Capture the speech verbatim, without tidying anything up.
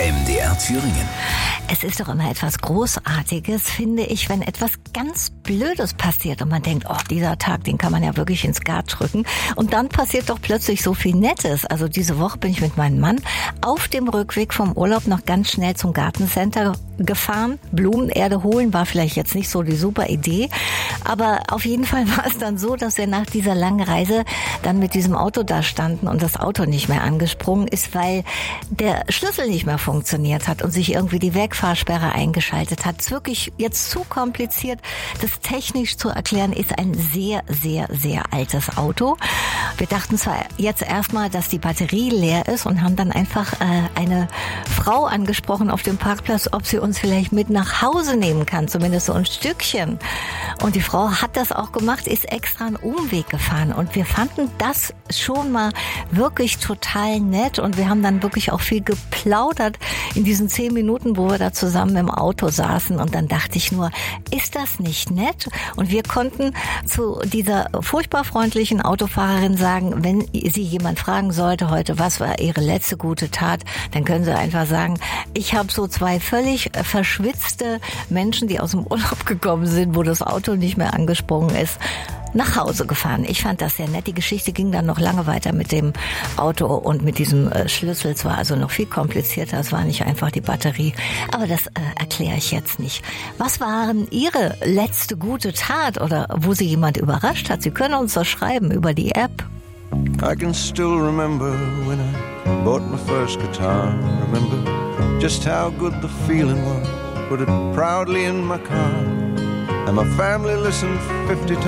M D R Thüringen. Es ist doch immer etwas Großartiges, finde ich, wenn etwas ganz Blödes passiert und man denkt, oh, dieser Tag, den kann man ja wirklich ins Gat drücken. Und dann passiert doch plötzlich so viel Nettes. Also diese Woche bin ich mit meinem Mann auf dem Rückweg vom Urlaub noch ganz schnell zum Gartencenter gefahren. Blumenerde holen war vielleicht jetzt nicht so die super Idee, aber auf jeden Fall war es dann so, dass wir nach dieser langen Reise dann mit diesem Auto da standen und das Auto nicht mehr angesprungen ist, weil der Schlüssel nicht mehr funktioniert hat und sich irgendwie die Wegfahrsperre eingeschaltet hat. Es ist wirklich jetzt zu kompliziert, das technisch zu erklären, ist ein sehr, sehr, sehr altes Auto. Wir dachten zwar jetzt erstmal, dass die Batterie leer ist und haben dann einfach äh, eine Frau angesprochen auf dem Parkplatz, ob sie uns vielleicht mit nach Hause nehmen kann, zumindest so ein Stückchen. Und die Frau hat das auch gemacht, ist extra einen Umweg gefahren und wir fanden das schon mal wirklich total nett und wir haben dann wirklich auch viel geplaudert in diesen zehn Minuten, wo wir da zusammen im Auto saßen und dann dachte ich nur, ist das nicht nett? Und wir konnten zu dieser furchtbar freundlichen Autofahrerin sagen, wenn sie jemand fragen sollte heute, was war ihre letzte gute Tat, dann können sie einfach sagen, ich habe so zwei völlig verschwitzte Menschen, die aus dem Urlaub gekommen sind, wo das Auto nicht mehr angesprungen ist, nach Hause gefahren. Ich fand das sehr nett. Die Geschichte ging dann noch lange weiter mit dem Auto und mit diesem äh, Schlüssel. Es war also noch viel komplizierter. Es war nicht einfach die Batterie. Aber das äh, erkläre ich jetzt nicht. Was waren Ihre letzte gute Tat oder wo Sie jemand überrascht hat? Sie können uns das schreiben über die App. I can still remember when I bought my first guitar. Remember just how good the feeling was. Put it proudly in my car. And my family listened fifty times.